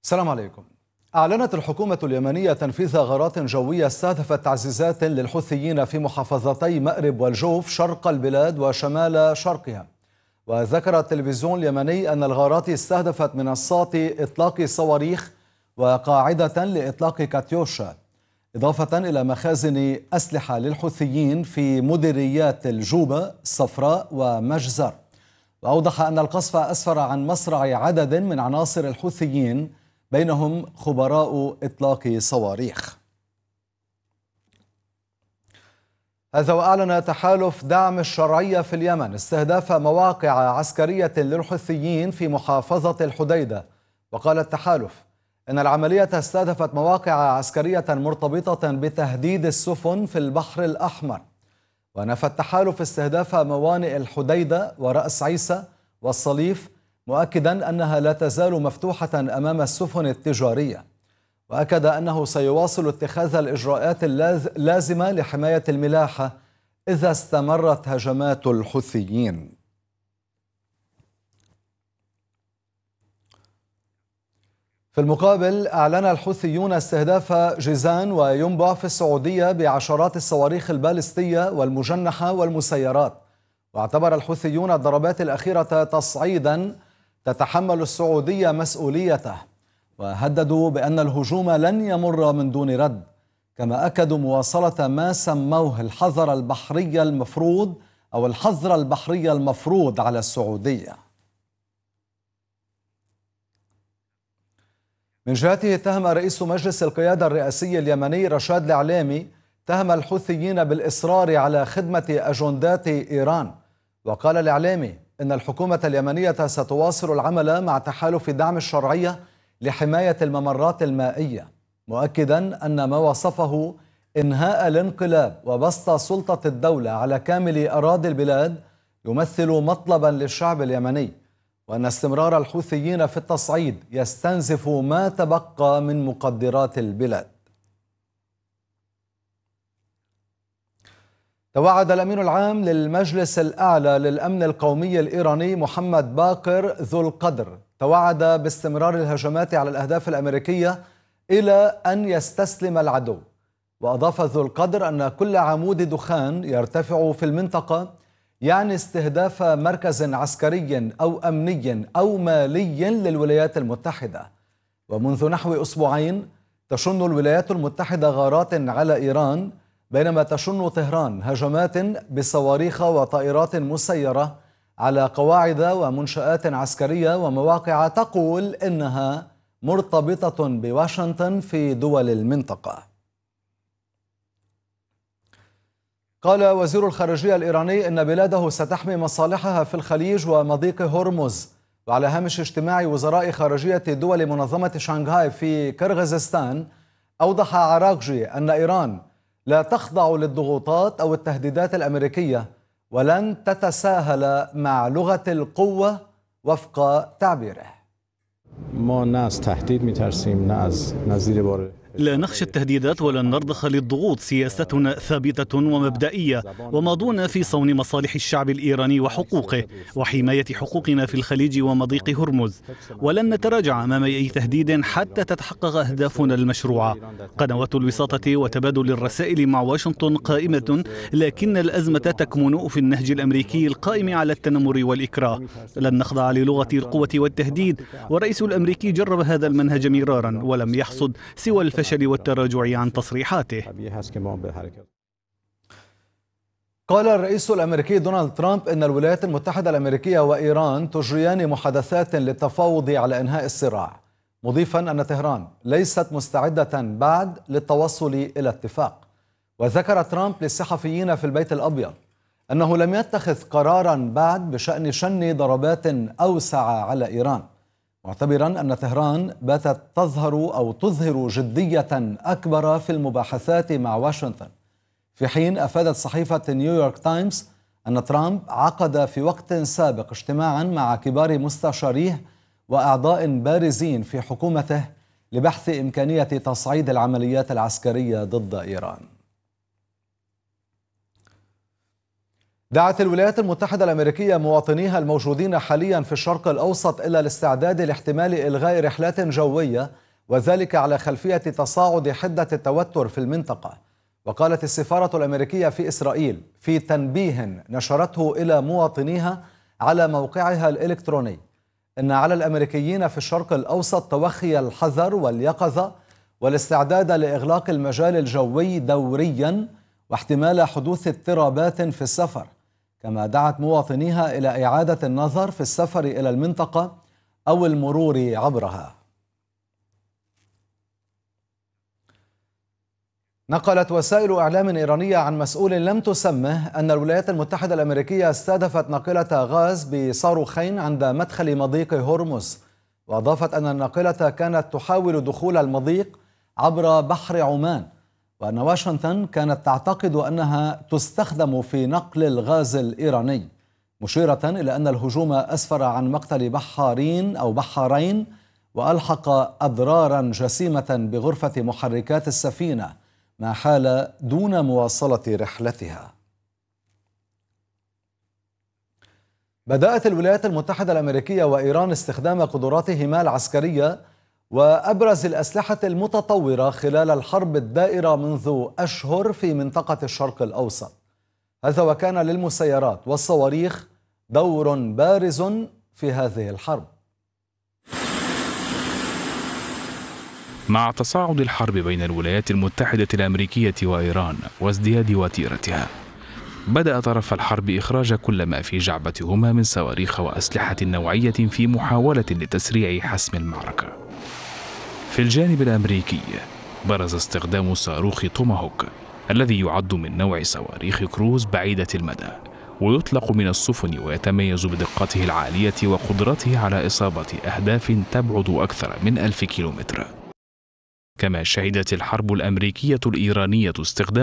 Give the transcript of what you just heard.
السلام عليكم. أعلنت الحكومة اليمنية تنفيذ غارات جوية استهدفت تعزيزات للحوثيين في محافظتي مأرب والجوف شرق البلاد وشمال شرقها. وذكر التلفزيون اليمني أن الغارات استهدفت منصات إطلاق صواريخ وقاعدة لإطلاق كاتيوشا، إضافة إلى مخازن أسلحة للحوثيين في مديريات الجوبة، صفراء ومجزر. وأوضح أن القصف أسفر عن مصرع عدد من عناصر الحوثيين بينهم خبراء إطلاق صواريخ. هذا وأعلن تحالف دعم الشرعية في اليمن استهداف مواقع عسكرية للحوثيين في محافظة الحديدة. وقال التحالف إن العملية استهدفت مواقع عسكرية مرتبطة بتهديد السفن في البحر الأحمر. ونفى التحالف استهداف موانئ الحديدة ورأس عيسى والصليف، مؤكدا أنها لا تزال مفتوحة أمام السفن التجارية. وأكد أنه سيواصل اتخاذ الإجراءات اللازمة لحماية الملاحة إذا استمرت هجمات الحوثيين. في المقابل أعلن الحوثيون استهداف جيزان وينبع في السعودية بعشرات الصواريخ البالستية والمجنحة والمسيرات. واعتبر الحوثيون الضربات الأخيرة تصعيدا تتحمل السعودية مسؤوليته، وهددوا بأن الهجوم لن يمر من دون رد. كما أكدوا مواصلة ما سموه الحظر البحري المفروض على السعودية. من جهته اتهم رئيس مجلس القيادة الرئاسي اليمني رشاد العليمي الحوثيين بالإصرار على خدمة أجندات إيران. وقال العليمي إن الحكومة اليمنية ستواصل العمل مع تحالف دعم الشرعية لحماية الممرات المائية، مؤكدا أن ما وصفه إنهاء الانقلاب وبسط سلطة الدولة على كامل أراضي البلاد يمثل مطلبا للشعب اليمني، وأن استمرار الحوثيين في التصعيد يستنزف ما تبقى من مقدرات البلاد. توعد الأمين العام للمجلس الأعلى للأمن القومي الإيراني محمد باقر ذو القدر باستمرار الهجمات على الأهداف الأمريكية إلى أن يستسلم العدو. وأضاف ذو القدر أن كل عمود دخان يرتفع في المنطقة يعني استهداف مركز عسكري أو أمني أو مالي للولايات المتحدة. ومنذ نحو أسبوعين تشن الولايات المتحدة غارات على إيران، بينما تشن طهران هجمات بصواريخ وطائرات مسيرة على قواعد ومنشآت عسكرية ومواقع تقول إنها مرتبطة بواشنطن في دول المنطقة. قال وزير الخارجية الإيراني إن بلاده ستحمي مصالحها في الخليج ومضيق هرمز. وعلى هامش اجتماع وزراء خارجية دول منظمة شنغهاي في كرغيزستان، أوضح عراقجي أن إيران لا تخضع للضغوطات أو التهديدات الأمريكية ولن تتساهل مع لغة القوة وفق تعبيره. لا نخشى التهديدات ولن نرضخ للضغوط، سياستنا ثابتة ومبدئية وماضون في صون مصالح الشعب الإيراني وحقوقه وحماية حقوقنا في الخليج ومضيق هرمز، ولن نتراجع أمام أي تهديد حتى تتحقق أهدافنا المشروعة. قنوات الوساطة وتبادل الرسائل مع واشنطن قائمة، لكن الأزمة تكمن في النهج الأمريكي القائم على التنمر والإكراه. لن نخضع للغة القوة والتهديد، والرئيس الأمريكي جرب هذا المنهج مرارا ولم يحصد سوى الفشل والتراجع عن تصريحاته. قال الرئيس الأمريكي دونالد ترامب إن الولايات المتحدة الأمريكية وإيران تجريان محادثات للتفاوض على إنهاء الصراع، مضيفا أن طهران ليست مستعدة بعد للتوصل إلى اتفاق. وذكر ترامب للصحفيين في البيت الأبيض أنه لم يتخذ قرارا بعد بشأن شن ضربات أوسع على إيران، معتبرا أن طهران باتت تظهر جدية أكبر في المباحثات مع واشنطن. في حين أفادت صحيفة نيويورك تايمز أن ترامب عقد في وقت سابق اجتماعا مع كبار مستشاريه وأعضاء بارزين في حكومته لبحث إمكانية تصعيد العمليات العسكرية ضد إيران. دعت الولايات المتحدة الأمريكية مواطنيها الموجودين حاليا في الشرق الأوسط إلى الاستعداد لاحتمال إلغاء رحلات جوية، وذلك على خلفية تصاعد حدة التوتر في المنطقة. وقالت السفارة الأمريكية في إسرائيل في تنبيه نشرته إلى مواطنيها على موقعها الإلكتروني إن على الأمريكيين في الشرق الأوسط توخي الحذر واليقظة والاستعداد لإغلاق المجال الجوي دوريا واحتمال حدوث اضطرابات في السفر، كما دعت مواطنيها إلى إعادة النظر في السفر إلى المنطقة أو المرور عبرها. نقلت وسائل إعلام إيرانية عن مسؤول لم تسمه أن الولايات المتحدة الأمريكية استهدفت ناقلة غاز بصاروخين عند مدخل مضيق هرمز، وأضافت أن الناقلة كانت تحاول دخول المضيق عبر بحر عمان، وأن واشنطن كانت تعتقد أنها تستخدم في نقل الغاز الإيراني، مشيرة إلى أن الهجوم أسفر عن مقتل بحارين وألحق أضرارا جسيمة بغرفة محركات السفينة ما حال دون مواصلة رحلتها. بدأت الولايات المتحدة الأمريكية وإيران استخدام قدراتهما العسكرية وأبرز الأسلحة المتطورة خلال الحرب الدائرة منذ أشهر في منطقة الشرق الأوسط. هذا وكان للمسيرات والصواريخ دور بارز في هذه الحرب. مع تصاعد الحرب بين الولايات المتحدة الأمريكية وإيران وازدياد وتيرتها، بدأ طرف الحرب إخراج كل ما في جعبتهما من صواريخ وأسلحة نوعية في محاولة لتسريع حسم المعركة. في الجانب الأمريكي برز استخدام صاروخ توماهوك الذي يعد من نوع صواريخ كروز بعيدة المدى، ويطلق من السفن ويتميز بدقته العالية وقدرته على إصابة أهداف تبعد أكثر من 1000 كيلومتر. كما شهدت الحرب الأمريكية الإيرانية استخدام